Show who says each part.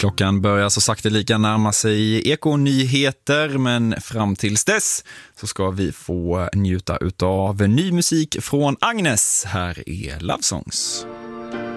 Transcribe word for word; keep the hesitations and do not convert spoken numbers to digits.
Speaker 1: Klockan börjar så sakta lika närma sig ekonyheter, men fram tills dess så ska vi få njuta utav ny musik från Agnes. Här är Love Songs.